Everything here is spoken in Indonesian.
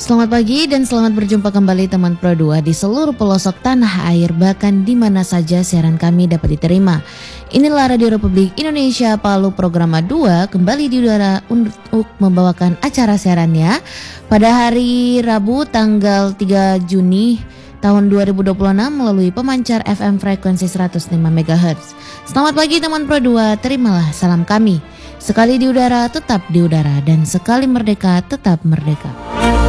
Selamat pagi dan selamat berjumpa kembali teman Pro 2 di seluruh pelosok tanah air, bahkan di mana saja siaran kami dapat diterima. Inilah Radio Republik Indonesia Palu Programa 2 kembali di udara untuk membawakan acara siarannya pada hari Rabu tanggal 3 Juni tahun 2026 melalui pemancar FM frekuensi 105 MHz. Selamat pagi teman Pro 2, terimalah salam kami. Sekali di udara tetap di udara dan sekali merdeka tetap merdeka.